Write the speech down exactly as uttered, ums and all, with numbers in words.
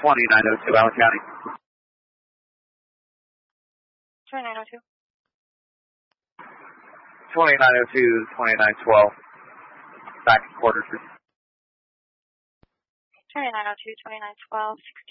twenty-nine oh two, Allen County. twenty-nine oh two. twenty-nine oh two, twenty-nine twelve. Back quarters. twenty-nine oh two, twenty-nine twelve,